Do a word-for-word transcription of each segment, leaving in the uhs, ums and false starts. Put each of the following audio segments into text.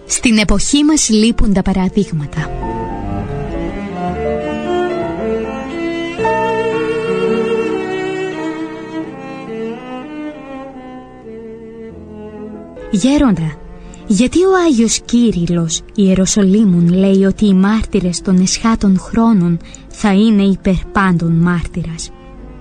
Στην εποχή μας λείπουν τα παραδείγματα. Γέροντα, γιατί ο Άγιος Κύριλλος Ιεροσολύμων λέει ότι οι μάρτυρες των εσχάτων χρόνων θα είναι υπερπάντων μάρτυρας?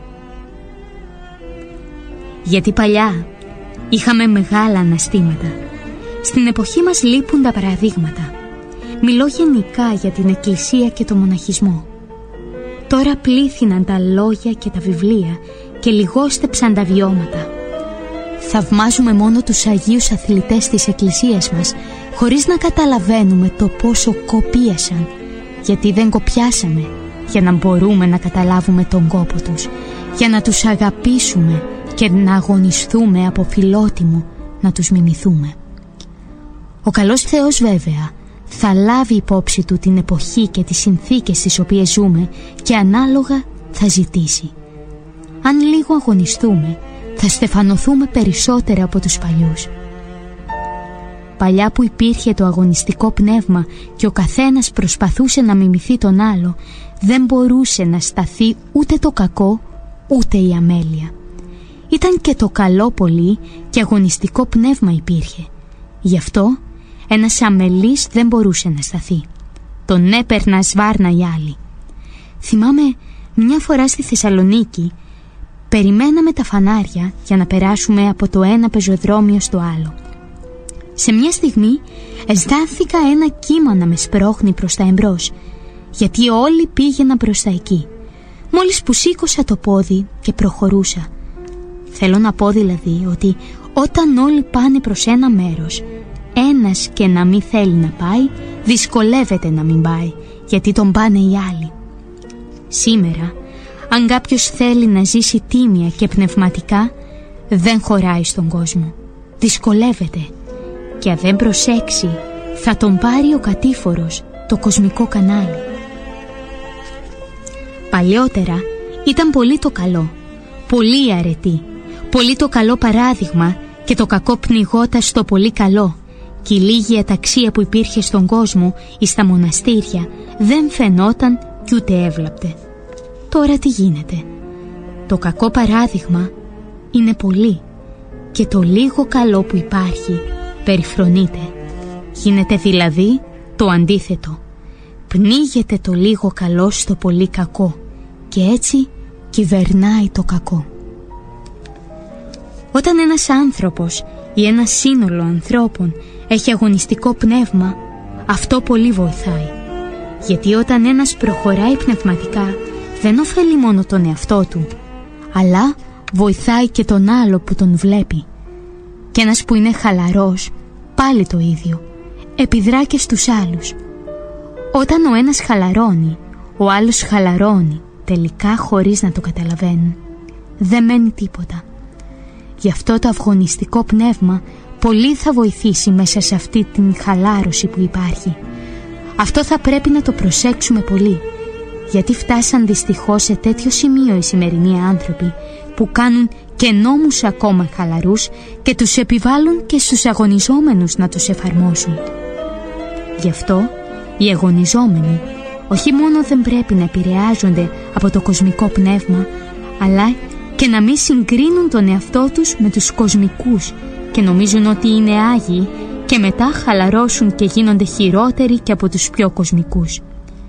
Γιατί παλιά είχαμε μεγάλα αναστήματα. Στην εποχή μας λείπουν τα παραδείγματα. Μιλώ γενικά για την Εκκλησία και το μοναχισμό. Τώρα πλήθυναν τα λόγια και τα βιβλία και λιγόστεψαν τα βιώματα. Θαυμάζουμε μόνο τους Αγίους αθλητές της Εκκλησίας μας, χωρίς να καταλαβαίνουμε το πόσο κοπίασαν, γιατί δεν κοπιάσαμε για να μπορούμε να καταλάβουμε τον κόπο τους, για να τους αγαπήσουμε και να αγωνιστούμε από φιλότιμο να τους μιμηθούμε. Ο καλός Θεός βέβαια θα λάβει υπόψη του την εποχή και τις συνθήκες στις οποίες ζούμε και ανάλογα θα ζητήσει. Αν λίγο αγωνιστούμε, θα στεφανωθούμε περισσότερα από τους παλιούς. Παλιά που υπήρχε το αγωνιστικό πνεύμα και ο καθένας προσπαθούσε να μιμηθεί τον άλλο, δεν μπορούσε να σταθεί ούτε το κακό ούτε η αμέλεια. Ήταν και το καλό πολύ και αγωνιστικό πνεύμα υπήρχε. Γι' αυτό ένας αμελής δεν μπορούσε να σταθεί. Τον έπαιρνα σβάρνα οι άλλοι. Θυμάμαι μια φορά στη Θεσσαλονίκη, περιμέναμε τα φανάρια για να περάσουμε από το ένα πεζοδρόμιο στο άλλο. Σε μια στιγμή αισθάνθηκα ένα κύμα να με σπρώχνει προς τα εμπρός, γιατί όλοι πήγαιναν προς τα εκεί. Μόλις που σήκωσα το πόδι και προχωρούσα. Θέλω να πω δηλαδή ότι όταν όλοι πάνε προς ένα μέρος, ένας και να μην θέλει να πάει, δυσκολεύεται να μην πάει, γιατί τον πάνε οι άλλοι. Σήμερα, αν κάποιος θέλει να ζήσει τίμια και πνευματικά, δεν χωράει στον κόσμο. Δυσκολεύεται. Και αν δεν προσέξει, θα τον πάρει ο κατήφορος, το κοσμικό κανάλι. Παλιότερα ήταν πολύ το καλό, πολύ αρετή, πολύ το καλό παράδειγμα και το κακό πνιγόταν στο πολύ καλό. Και η λίγη αταξία που υπήρχε στον κόσμο ή στα μοναστήρια δεν φαινόταν κι ούτε έβλαπτε. Τώρα τι γίνεται? Το κακό παράδειγμα είναι πολύ και το λίγο καλό που υπάρχει περιφρονείται. Γίνεται δηλαδή το αντίθετο. Πνίγεται το λίγο καλό στο πολύ κακό και έτσι κυβερνάει το κακό. Όταν ένας άνθρωπος ή ένα σύνολο ανθρώπων έχει αγωνιστικό πνεύμα, αυτό πολύ βοηθάει. Γιατί όταν ένας προχωράει πνευματικά, δεν ωφελεί μόνο τον εαυτό του, αλλά βοηθάει και τον άλλο που τον βλέπει. Και ένας που είναι χαλαρός, πάλι το ίδιο, επιδρά και στους άλλους. Όταν ο ένας χαλαρώνει, ο άλλος χαλαρώνει, τελικά χωρίς να το καταλαβαίνουν. Δεν μένει τίποτα. Γι' αυτό το αγωνιστικό πνεύμα πολύ θα βοηθήσει μέσα σε αυτή την χαλάρωση που υπάρχει. Αυτό θα πρέπει να το προσέξουμε πολύ, γιατί φτάσαν δυστυχώς σε τέτοιο σημείο οι σημερινοί άνθρωποι που κάνουν και νόμους ακόμα χαλαρούς και τους επιβάλλουν και στους αγωνιζόμενους να τους εφαρμόσουν. Γι' αυτό οι αγωνιζόμενοι όχι μόνο δεν πρέπει να επηρεάζονται από το κοσμικό πνεύμα, αλλά και να μην συγκρίνουν τον εαυτό τους με τους κοσμικούς και νομίζουν ότι είναι άγιοι και μετά χαλαρώσουν και γίνονται χειρότεροι και από τους πιο κοσμικούς.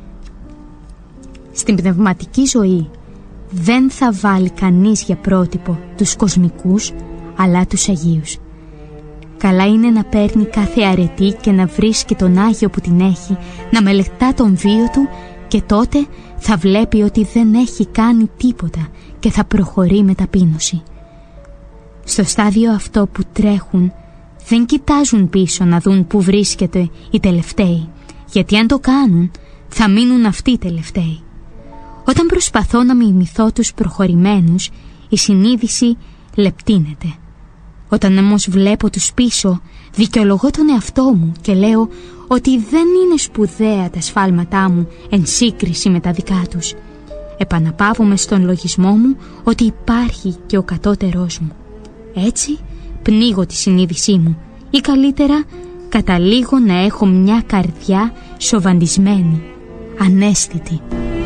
Στην πνευματική ζωή δεν θα βάλει κανείς για πρότυπο τους κοσμικούς, αλλά τους Αγίους. Καλά είναι να παίρνει κάθε αρετή και να βρίσκει τον Άγιο που την έχει, να μελετά τον βίο του και τότε θα βλέπει ότι δεν έχει κάνει τίποτα και θα προχωρεί με ταπείνωση. Στο στάδιο αυτό που τρέχουν δεν κοιτάζουν πίσω να δουν που βρίσκεται οι τελευταίοι, γιατί αν το κάνουν θα μείνουν αυτοί οι τελευταίοι. Όταν προσπαθώ να μιμηθώ τους προχωρημένους, η συνείδηση λεπτύνεται. Όταν όμως βλέπω τους πίσω, δικαιολογώ τον εαυτό μου και λέω ότι δεν είναι σπουδαία τα σφάλματά μου εν σύγκριση με τα δικά τους. Επαναπαύομαι στον λογισμό μου ότι υπάρχει και ο κατώτερός μου. Έτσι πνίγω τη συνείδησή μου ή καλύτερα καταλήγω να έχω μια καρδιά σοβαντισμένη, αναίσθητη.